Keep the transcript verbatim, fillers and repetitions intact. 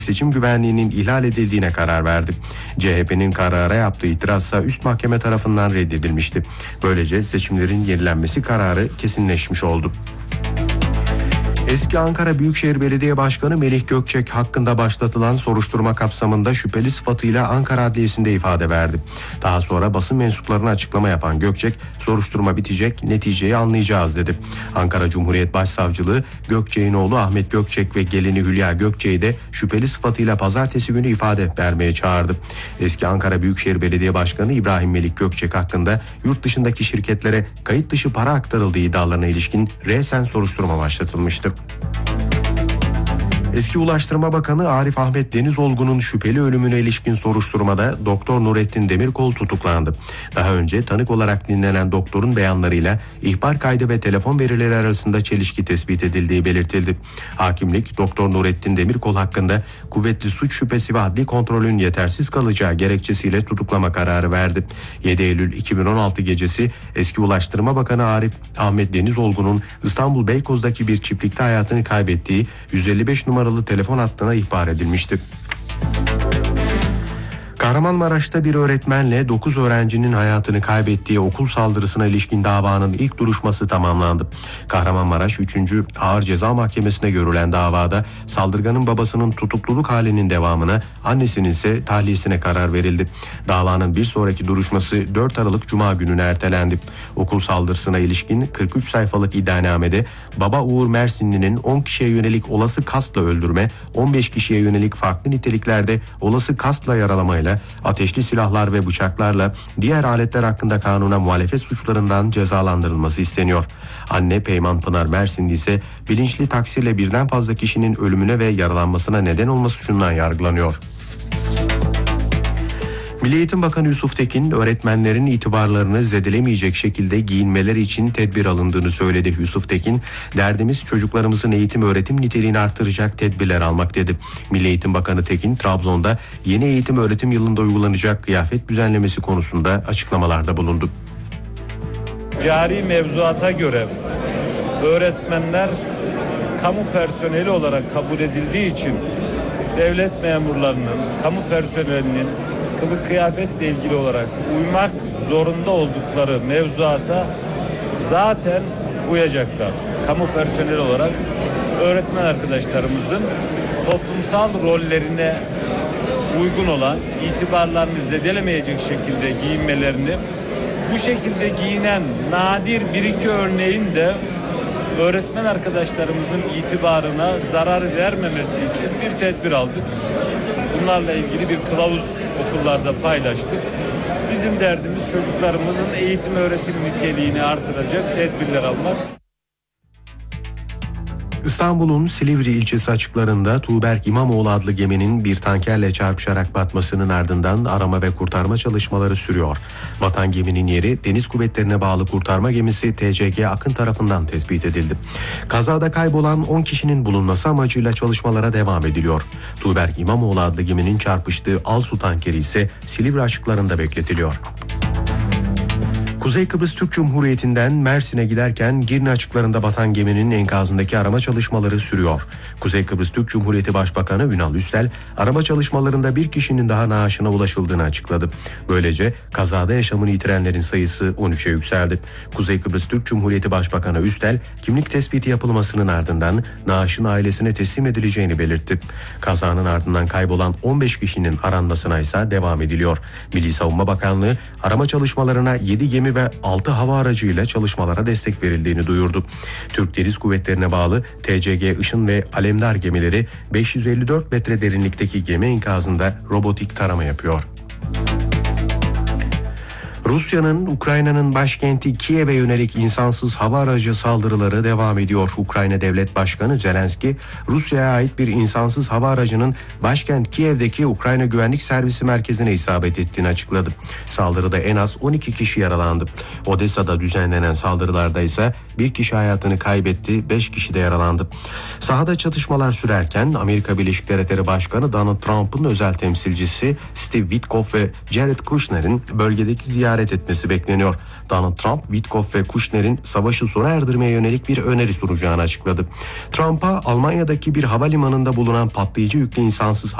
seçim güvenliğinin ihlal edildiğine karar verdi. C H P'nin karara yaptığı itirazsa üst mahkeme tarafından reddedilmişti. Böylece seçimlerin yenilenmesi kararı kesinleşmiş oldu. Eski Ankara Büyükşehir Belediye Başkanı Melih Gökçek hakkında başlatılan soruşturma kapsamında şüpheli sıfatıyla Ankara Adliyesi'nde ifade verdi. Daha sonra basın mensuplarına açıklama yapan Gökçek, soruşturma bitecek, neticeyi anlayacağız dedi. Ankara Cumhuriyet Başsavcılığı, Gökçek'in oğlu Ahmet Gökçek ve gelini Hülya Gökçek'i de şüpheli sıfatıyla pazartesi günü ifade vermeye çağırdı. Eski Ankara Büyükşehir Belediye Başkanı İbrahim Melik Gökçek hakkında yurt dışındaki şirketlere kayıt dışı para aktarıldığı iddialarına ilişkin resen soruşturma başlatılmıştı. Eski Ulaştırma Bakanı Arif Ahmet Denizolgu'nun şüpheli ölümüne ilişkin soruşturmada Doktor Nurettin Demirkol tutuklandı. Daha önce tanık olarak dinlenen doktorun beyanlarıyla ihbar kaydı ve telefon verileri arasında çelişki tespit edildiği belirtildi. Hakimlik Doktor Nurettin Demirkol hakkında kuvvetli suç şüphesi ve adli kontrolün yetersiz kalacağı gerekçesiyle tutuklama kararı verdi. yedi Eylül iki bin on altı gecesi eski Ulaştırma Bakanı Arif Ahmet Denizolgu'nun İstanbul Beykoz'daki bir çiftlikte hayatını kaybettiği yüz elli beş numaralı telefon hattına ihbar edilmişti. Kahramanmaraş'ta bir öğretmenle dokuz öğrencinin hayatını kaybettiği okul saldırısına ilişkin davanın ilk duruşması tamamlandı. Kahramanmaraş üçüncü Ağır Ceza Mahkemesi'ne görülen davada saldırganın babasının tutukluluk halinin devamına, annesinin ise tahliyesine karar verildi. Davanın bir sonraki duruşması dört Aralık Cuma gününe ertelendi. Okul saldırısına ilişkin kırk üç sayfalık iddianamede baba Uğur Mersinli'nin on kişiye yönelik olası kastla öldürme, on beş kişiye yönelik farklı niteliklerde olası kastla yaralamayla, ateşli silahlar ve bıçaklarla diğer aletler hakkında kanuna muhalefet suçlarından cezalandırılması isteniyor. Anne Peyman Pınar Mersinli ise bilinçli taksirle birden fazla kişinin ölümüne ve yaralanmasına neden olması suçundan yargılanıyor. Milli Eğitim Bakanı Yusuf Tekin, öğretmenlerin itibarlarını zedelemeyecek şekilde giyinmeleri için tedbir alındığını söyledi. Yusuf Tekin, derdimiz çocuklarımızın eğitim öğretim niteliğini artıracak tedbirler almak dedi. Milli Eğitim Bakanı Tekin, Trabzon'da yeni eğitim öğretim yılında uygulanacak kıyafet düzenlemesi konusunda açıklamalarda bulundu. Cari mevzuata göre öğretmenler kamu personeli olarak kabul edildiği için devlet memurlarının, kamu personelinin kılık kıyafetle ilgili olarak uymak zorunda oldukları mevzuata zaten uyacaklar. Kamu personeli olarak öğretmen arkadaşlarımızın toplumsal rollerine uygun olan, itibarlarını zedelemeyecek şekilde giyinmelerini, bu şekilde giyinen nadir bir iki örneğin de öğretmen arkadaşlarımızın itibarına zarar vermemesi için bir tedbir aldık. Bunlarla ilgili bir kılavuz okullarda paylaştık. Bizim derdimiz çocuklarımızın eğitim öğretim niteliğini artıracak tedbirler almak. İstanbul'un Silivri ilçesi açıklarında Tuğberk İmamoğlu adlı geminin bir tankerle çarpışarak batmasının ardından arama ve kurtarma çalışmaları sürüyor. Batan geminin yeri Deniz Kuvvetlerine bağlı kurtarma gemisi T C G Akın tarafından tespit edildi. Kazada kaybolan on kişinin bulunması amacıyla çalışmalara devam ediliyor. Tuğberk İmamoğlu adlı geminin çarpıştığı Alsu tankeri ise Silivri açıklarında bekletiliyor. Kuzey Kıbrıs Türk Cumhuriyeti'nden Mersin'e giderken Girne açıklarında batan geminin enkazındaki arama çalışmaları sürüyor. Kuzey Kıbrıs Türk Cumhuriyeti Başbakanı Ünal Üstel, arama çalışmalarında bir kişinin daha naaşına ulaşıldığını açıkladı. Böylece kazada yaşamını yitirenlerin sayısı on üçe yükseldi. Kuzey Kıbrıs Türk Cumhuriyeti Başbakanı Üstel, kimlik tespiti yapılmasının ardından naaşın ailesine teslim edileceğini belirtti. Kazanın ardından kaybolan on beş kişinin aranmasına ise devam ediliyor. Milli Savunma Bakanlığı arama çalışmalarına yedi gemi ve altı hava aracıyla çalışmalara destek verildiğini duyurdu. Türk Deniz Kuvvetlerine bağlı T C G Işın ve Alemdar gemileri beş yüz elli dört metre derinlikteki gemi enkazında robotik tarama yapıyor. Rusya'nın Ukrayna'nın başkenti Kiev'e yönelik insansız hava aracı saldırıları devam ediyor. Ukrayna Devlet Başkanı Zelenski, Rusya'ya ait bir insansız hava aracının başkent Kiev'deki Ukrayna Güvenlik Servisi merkezine isabet ettiğini açıkladı. Saldırıda en az on iki kişi yaralandı. Odessa'da düzenlenen saldırılarda ise bir kişi hayatını kaybetti, beş kişi de yaralandı. Sahada çatışmalar sürerken Amerika Birleşik Devletleri Başkanı Donald Trump'ın özel temsilcisi Steve Witkoff ve Jared Kushner'in bölgedeki ziyaret ziyaret etmesi bekleniyor. Donald Trump, Witkoff ve Kushner'in savaşı sona erdirmeye yönelik bir öneri sunacağını açıkladı. Trump'a Almanya'daki bir havalimanında bulunan patlayıcı yüklü insansız